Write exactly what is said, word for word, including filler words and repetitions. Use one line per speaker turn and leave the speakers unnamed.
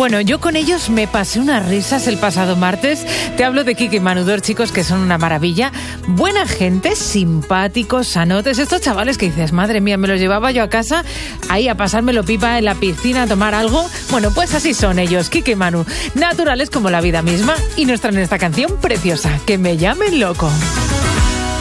Bueno, yo con ellos me pasé unas risas el pasado martes. Te hablo de Kike y Manu, dos chicos que son una maravilla. Buena gente, simpáticos, sanotes. Estos chavales que dices, madre mía, me los llevaba yo a casa ahí a pasármelo pipa en la piscina, a tomar algo. Bueno, pues así son ellos, Kike y Manu. Naturales como la vida misma. Y nos traen esta canción preciosa, Que me llamen loco.